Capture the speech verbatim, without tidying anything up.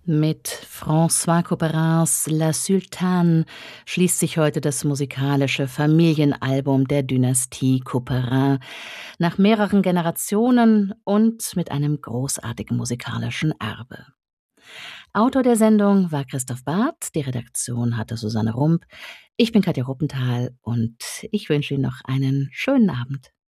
Mit François Couperins La Sultane schließt sich heute das musikalische Familienalbum der Dynastie Couperin nach mehreren Generationen und mit einem großartigen musikalischen Erbe. Autor der Sendung war Christoph Barth, die Redaktion hatte Susanne Rump. Ich bin Katja Ruppenthal und ich wünsche Ihnen noch einen schönen Abend.